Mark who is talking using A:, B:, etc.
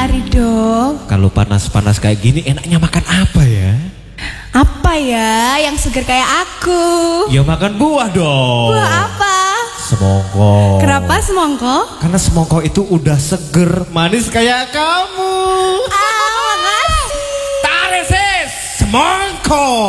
A: Mari dong.
B: Kalau panas-panas kayak gini enaknya makan apa ya?
A: Apa ya yang seger kayak aku?
B: Ya makan buah dong.
A: Buah apa?
B: Semongko.
A: Kenapa semongko?
B: Karena semongko itu udah seger, manis kayak kamu.
A: Ah, makasih.
B: Tarik sis, semongko.